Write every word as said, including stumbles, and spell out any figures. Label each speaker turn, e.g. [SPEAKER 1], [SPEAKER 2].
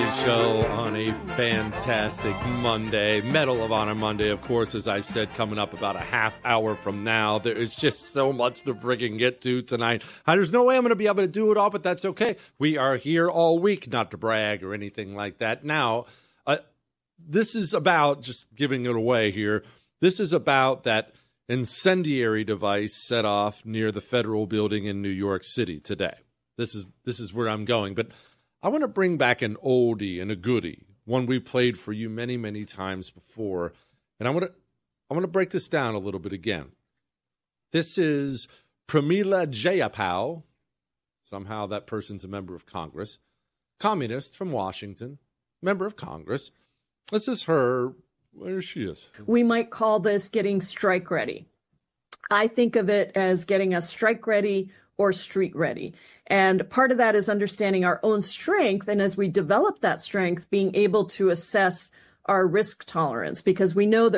[SPEAKER 1] Kelly Show on a fantastic Monday. Medal of Honor Monday, of course, as I said, coming up about a half hour from now. There is just so much to friggin' get to tonight. There's no way I'm going to be able to do it all, but that's okay. We are here all week, not to brag or anything like that. Now, uh, this is about, just giving it away here, this is about that incendiary device set off near the federal building in New York City today. This is this is where I'm going. But I want to bring back an oldie and a goodie, one we played for you many, many times before. And I want to I want to break this down a little bit again. This is Pramila Jayapal. Somehow that person's a member of Congress. Communist from Washington, member of Congress. This is her. Where she is.
[SPEAKER 2] We might call this getting strike ready. I think of it as getting us strike ready or street ready. And part of that is understanding our own strength. And as we develop that strength, being able to assess our risk tolerance, because we know that